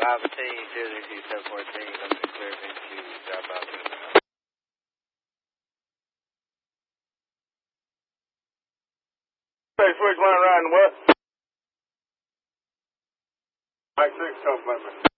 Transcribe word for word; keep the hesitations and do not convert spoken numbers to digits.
obtain two zero two seven fourteen, I'm the clear to drop off in the house. Space Ridge one riding what? Mike six, talk about me.